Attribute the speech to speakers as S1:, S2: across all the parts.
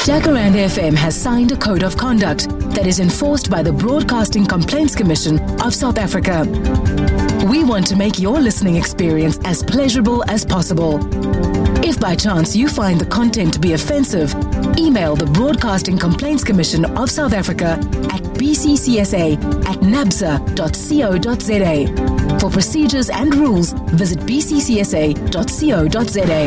S1: Jacaranda FM has signed a code of conduct that is enforced by the Broadcasting Complaints Commission of South Africa. We want to make your listening experience as pleasurable as possible. If by chance you find the content to be offensive, email the Broadcasting Complaints Commission of South Africa at bccsa@nabsa.co.za. For procedures and rules, visit bccsa.co.za.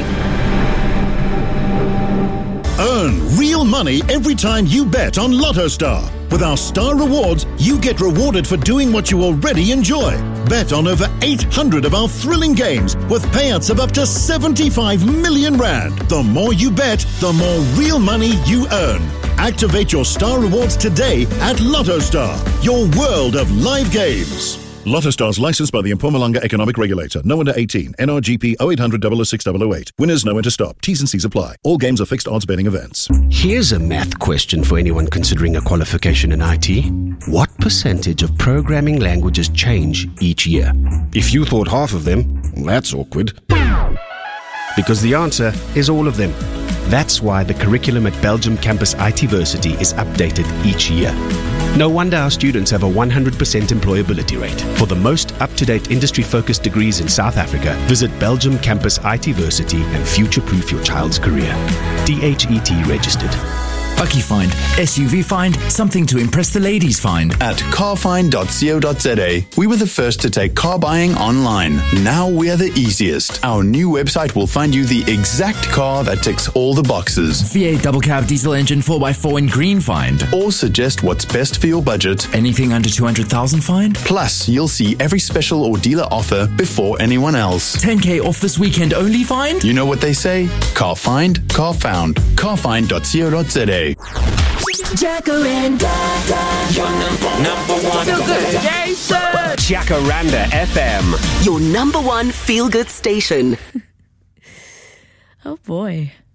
S2: Earn real money every time you bet on Lotto Star. With our Star Rewards, you get rewarded for doing what you already enjoy. Bet on over 800 of our thrilling games with payouts of up to 75 million rand. The more you bet, the more real money you earn. Activate your Star Rewards today at Lotto Star, your world of live games. Lotto Stars licensed by the Mpumalanga Economic Regulator. No under 18. NRGP 0800 006 008. Winners know when to stop. T's and C's apply. All games are fixed odds betting events.
S3: Here's a math question for anyone considering a qualification in IT. What percentage of programming languages change each year? If you thought half of them, that's awkward. Because the answer is all of them. That's why the curriculum at Belgium Campus ITversity is updated each year. No wonder our students have a 100% employability rate. For the most up-to-date industry-focused degrees in South Africa, visit Belgium Campus ITversity and future-proof your child's career. DHET registered.
S4: Bucky Find, SUV Find, something to impress the ladies find.
S5: At carfind.co.za, we were the first to take car buying online. Now we are the easiest. Our new website will find you the exact car that ticks all the boxes.
S4: V8 double cab diesel engine 4x4 in green find.
S5: Or suggest what's best for your budget.
S4: Anything under 200,000 find.
S5: Plus, you'll see every special or dealer offer before anyone else.
S4: 10k off this weekend only find.
S5: You know what they say? Car find, car found. Carfind.co.za.
S1: Jacaranda,
S6: your number one.
S7: Feel good, Jason.
S6: Jacaranda FM,
S8: your number one feel good station.
S1: Oh boy.